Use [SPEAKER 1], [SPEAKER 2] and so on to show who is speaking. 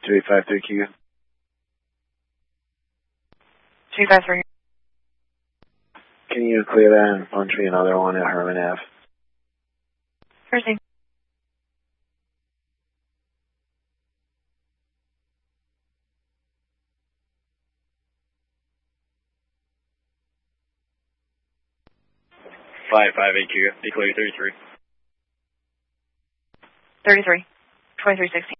[SPEAKER 1] 353 Q.
[SPEAKER 2] 353.
[SPEAKER 1] Can you clear that and punch me another one at Herman Ave?
[SPEAKER 2] First thing.
[SPEAKER 3] Five AQ. Declare 33.
[SPEAKER 2] 33. 2316.